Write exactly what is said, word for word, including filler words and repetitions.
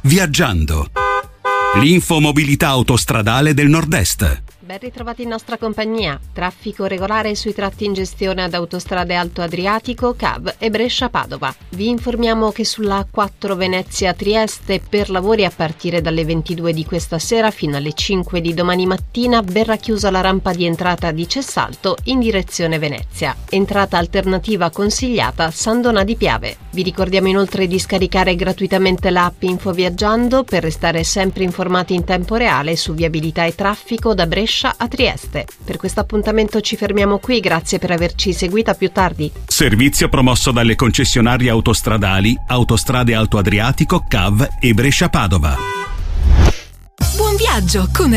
Viaggiando. L'infomobilità autostradale del Nord-Est. Ben ritrovati in nostra compagnia. Traffico regolare sui tratti in gestione ad Autostrade Alto Adriatico, C A V e Brescia-Padova. Vi informiamo che sulla A quattro Venezia-Trieste per lavori a partire dalle ventidue di questa sera fino alle cinque di domani mattina verrà chiusa la rampa di entrata di Cessalto in direzione Venezia. Entrata alternativa consigliata San Donà di Piave. Vi ricordiamo inoltre di scaricare gratuitamente l'app Info Viaggiando per restare sempre informati in tempo reale su viabilità e traffico da Brescia a Trieste. Per questo appuntamento ci fermiamo qui, grazie per averci seguito, a più tardi. Servizio promosso dalle concessionarie autostradali Autostrade Alto Adriatico, C A V e Brescia Padova. Buon viaggio con